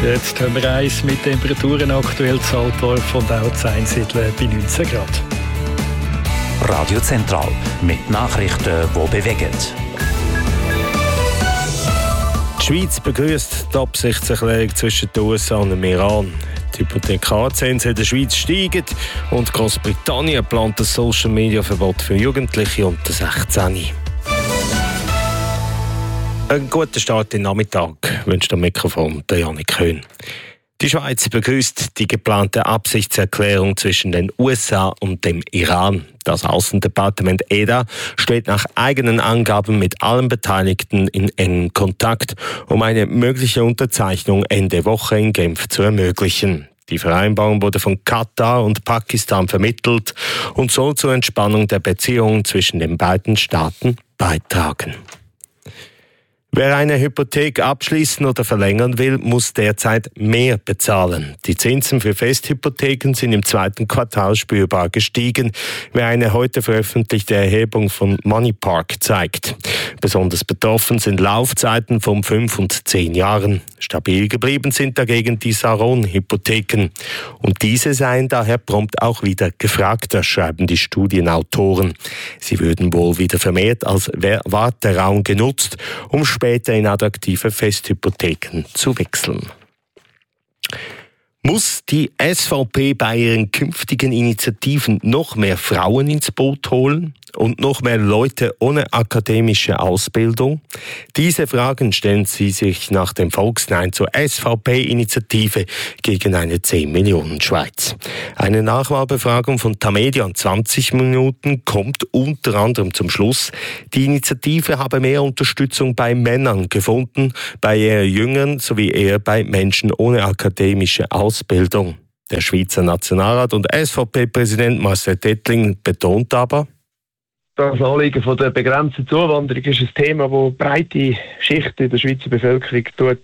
Jetzt haben wir eins mit Temperaturen aktuell zu Altdorf und auch zu Einsiedeln bei 19 Grad. Radio Zentral mit Nachrichten, die bewegen. Die Schweiz begrüßt die Absichtserklärung zwischen den USA und dem Iran. Die Hypothekarzinsen in der Schweiz steigen und Großbritannien plant ein Social-Media-Verbot für Jugendliche unter 16. Einen guten Start in den Nachmittag wünscht am Mikrofon der Janik Köhn. Die Schweiz begrüßt die geplante Absichtserklärung zwischen den USA und dem Iran. Das Außendepartement EDA steht nach eigenen Angaben mit allen Beteiligten in engem Kontakt, um eine mögliche Unterzeichnung Ende Woche in Genf zu ermöglichen. Die Vereinbarung wurde von Katar und Pakistan vermittelt und soll zur Entspannung der Beziehungen zwischen den beiden Staaten beitragen. Wer eine Hypothek abschließen oder verlängern will, muss derzeit mehr bezahlen. Die Zinsen für Festhypotheken sind im zweiten Quartal spürbar gestiegen, wie eine heute veröffentlichte Erhebung von Moneypark zeigt. Besonders betroffen sind Laufzeiten von 5 und 10 Jahren. Stabil geblieben sind dagegen die Saron-Hypotheken. Und diese seien daher prompt auch wieder gefragter, schreiben die Studienautoren. Sie würden wohl wieder vermehrt als Warteraum genutzt, um später in attraktive Festhypotheken zu wechseln. Muss die SVP bei ihren künftigen Initiativen noch mehr Frauen ins Boot holen und noch mehr Leute ohne akademische Ausbildung? Diese Fragen stellen sie sich nach dem Volksnein zur SVP-Initiative gegen eine 10 Millionen Schweiz. Eine Nachwahlbefragung von Tamedia in 20 Minuten kommt unter anderem zum Schluss, die Initiative habe mehr Unterstützung bei Männern gefunden, bei eher Jüngeren sowie eher bei Menschen ohne akademische Ausbildung. Der Schweizer Nationalrat und SVP-Präsident Marcel Tettling betont aber, das Anliegen von der begrenzten Zuwanderung ist ein Thema, das breite Schichten der Schweizer Bevölkerung